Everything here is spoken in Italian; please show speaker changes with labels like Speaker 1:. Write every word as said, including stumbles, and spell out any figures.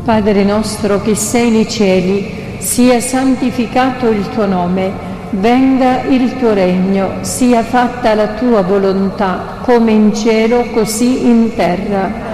Speaker 1: Padre nostro che sei nei cieli, sia santificato il tuo nome, venga il tuo regno, sia fatta la tua volontà, come in cielo così in terra.